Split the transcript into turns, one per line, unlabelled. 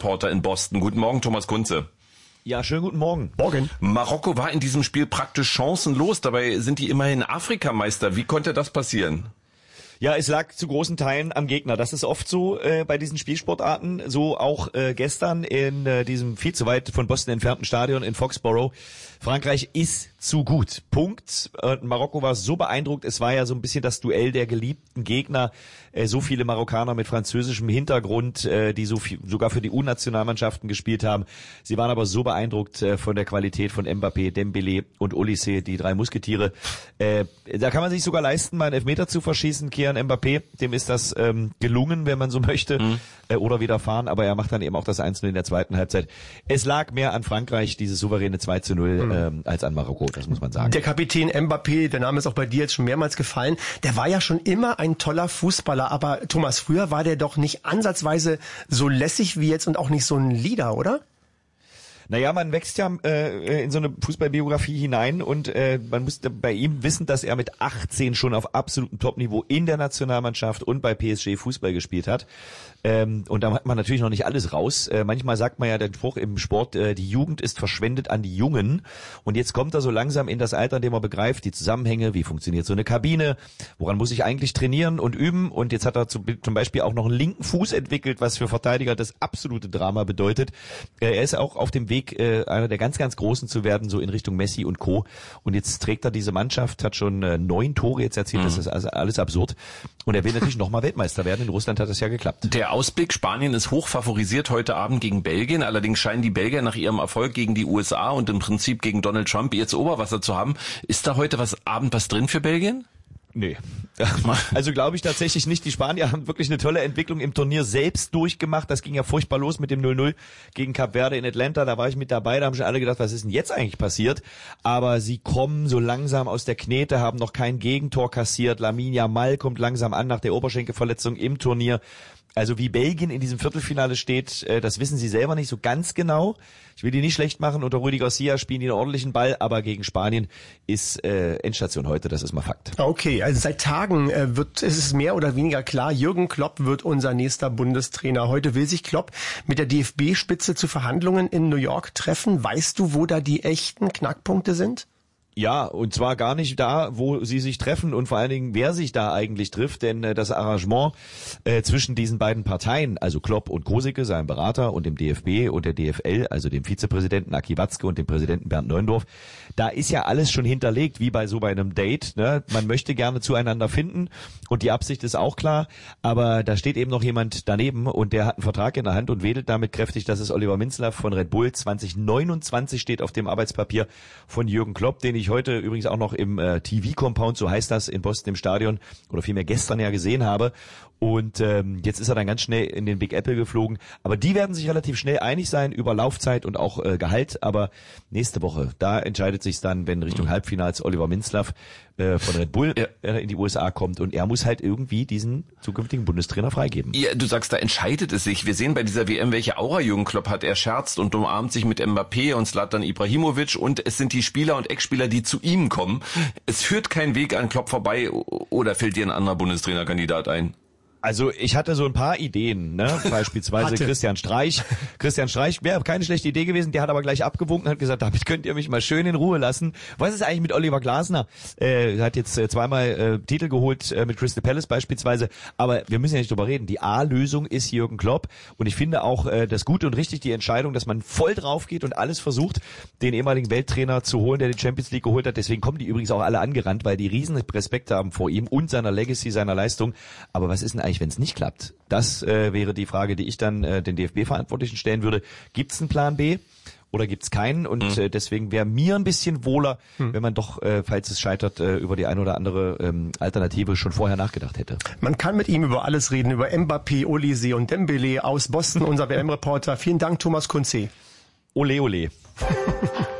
WM-Reporter in Boston. Guten Morgen, Thomas Kunze.
Ja, schönen guten Morgen.
Morgen.
Marokko war in diesem Spiel praktisch chancenlos, dabei sind die immerhin Afrikameister. Wie konnte das passieren?
Ja, es lag zu großen Teilen am Gegner. Das ist oft so bei diesen Spielsportarten. So auch gestern in diesem viel zu weit von Boston entfernten Stadion in Foxborough. Frankreich ist zu gut. Punkt. Marokko war so beeindruckt. Es war ja so ein bisschen das Duell der geliebten Gegner. So viele Marokkaner mit französischem Hintergrund, die sogar für die U-Nationalmannschaften gespielt haben. Sie waren aber so beeindruckt von der Qualität von Mbappé, Dembélé und Olise, die drei Musketiere. Da kann man sich sogar leisten, mal einen Elfmeter zu verschießen. Kylian Mbappé, dem ist das gelungen, wenn man so möchte, oder widerfahren. Aber er macht dann eben auch das 1-0 in der zweiten Halbzeit. Es lag mehr an Frankreich, dieses souveräne 2-0, als an Marokko, das muss man sagen.
Der Kapitän Mbappé, der Name ist auch bei dir jetzt schon mehrmals gefallen, der war ja schon immer ein toller Fußballer, aber Thomas, früher war der doch nicht ansatzweise so lässig wie jetzt und auch nicht so ein Leader, oder?
Naja, man wächst ja in so eine Fußballbiografie hinein und man musste bei ihm wissen, dass er mit 18 schon auf absolutem Topniveau in der Nationalmannschaft und bei PSG Fußball gespielt hat. Und da hat man natürlich noch nicht alles raus. Manchmal sagt man ja den Spruch im Sport, die Jugend ist verschwendet an die Jungen. Und jetzt kommt er so langsam in das Alter, in dem er begreift, die Zusammenhänge, wie funktioniert so eine Kabine, woran muss ich eigentlich trainieren und üben. Und jetzt hat er zum Beispiel auch noch einen linken Fuß entwickelt, was für Verteidiger das absolute Drama bedeutet. Er ist auch auf dem Weg, einer der ganz, ganz Großen zu werden, so in Richtung Messi und Co. Und jetzt trägt er diese Mannschaft, hat schon 9 Tore jetzt erzielt, das ist also alles absurd. Und er will natürlich nochmal Weltmeister werden. In Russland hat das ja geklappt.
Der Ausblick, Spanien ist hoch favorisiert heute Abend gegen Belgien. Allerdings scheinen die Belgier nach ihrem Erfolg gegen die USA und im Prinzip gegen Donald Trump jetzt Oberwasser zu haben. Ist da heute Abend was drin für Belgien?
Nee. Also glaube ich tatsächlich nicht. Die Spanier haben wirklich eine tolle Entwicklung im Turnier selbst durchgemacht. Das ging ja furchtbar los mit dem 0-0 gegen Kap Verde in Atlanta. Da war ich mit dabei. Da haben schon alle gedacht, was ist denn jetzt eigentlich passiert? Aber sie kommen so langsam aus der Knete, haben noch kein Gegentor kassiert. Lamine Yamal kommt langsam an nach der Oberschenkelverletzung im Turnier. Also wie Belgien in diesem Viertelfinale steht, das wissen sie selber nicht so ganz genau. Ich will die nicht schlecht machen. Unter Rudi Garcia spielen die einen ordentlichen Ball, aber gegen Spanien ist Endstation heute, das ist mal Fakt.
Okay, also seit Tagen ist es mehr oder weniger klar, Jürgen Klopp wird unser nächster Bundestrainer. Heute will sich Klopp mit der DFB-Spitze zu Verhandlungen in New York treffen. Weißt du, wo da die echten Knackpunkte sind?
Ja, und zwar gar nicht da, wo sie sich treffen und vor allen Dingen, wer sich da eigentlich trifft, denn das Arrangement zwischen diesen beiden Parteien, also Klopp und Krosicke, seinem Berater, und dem DFB und der DFL, also dem Vizepräsidenten Aki Watzke und dem Präsidenten Bernd Neuendorf, da ist ja alles schon hinterlegt, wie bei einem Date, ne? Man möchte gerne zueinander finden und die Absicht ist auch klar, aber da steht eben noch jemand daneben und der hat einen Vertrag in der Hand und wedelt damit kräftig, das ist Oliver Minzlaff von Red Bull. 2029 steht auf dem Arbeitspapier von Jürgen Klopp, den ich heute übrigens auch noch im TV-Compound, so heißt das, in Boston im Stadion, oder vielmehr gestern ja gesehen habe. Und jetzt ist er dann ganz schnell in den Big Apple geflogen. Aber die werden sich relativ schnell einig sein über Laufzeit und auch Gehalt. Aber nächste Woche, da entscheidet sich dann, wenn Richtung Halbfinals Oliver Minzlaff von Red Bull in die USA kommt. Und er muss halt irgendwie diesen zukünftigen Bundestrainer freigeben.
Ja, du sagst, da entscheidet es sich. Wir sehen bei dieser WM, welche Aura Jürgen Klopp hat. Er scherzt und umarmt sich mit Mbappé und Zlatan Ibrahimovic. Und es sind die Spieler und Ex-Spieler, die zu ihm kommen. Es führt kein Weg an Klopp vorbei. Oder fällt dir ein anderer Bundestrainerkandidat ein?
Also ich hatte so ein paar Ideen, ne? Beispielsweise Christian Streich. Christian Streich wäre keine schlechte Idee gewesen, der hat aber gleich abgewunken und hat gesagt, damit könnt ihr mich mal schön in Ruhe lassen. Was ist eigentlich mit Oliver Glasner? Hat jetzt zweimal Titel geholt mit Crystal Palace beispielsweise, aber wir müssen ja nicht drüber reden. Die A-Lösung ist Jürgen Klopp und ich finde auch das Gute und richtig die Entscheidung, dass man voll drauf geht und alles versucht, den ehemaligen Welttrainer zu holen, der die Champions League geholt hat. Deswegen kommen die übrigens auch alle angerannt, weil die riesen Respekt haben vor ihm und seiner Legacy, seiner Leistung. Aber was ist denn eigentlich, wenn es nicht klappt? Das wäre die Frage, die ich dann den DFB-Verantwortlichen stellen würde. Gibt es einen Plan B oder gibt es keinen? Und deswegen wäre mir ein bisschen wohler, wenn man doch, falls es scheitert, über die eine oder andere Alternative schon vorher nachgedacht hätte.
Man kann mit ihm über alles reden, über Mbappé, Olise und Dembélé aus Boston, unser WM-Reporter. Vielen Dank, Thomas Kunze.
Ole, ole.